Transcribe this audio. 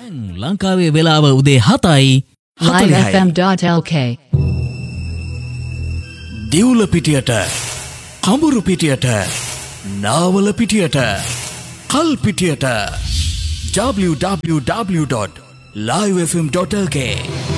ලංකාවේ වෙලාව උදේ 7යි. livefm.lk දිවුල පිටියට, කඹුරු පිටියට, නාවල පිටියට, කල් පිටියට www.livefm.lk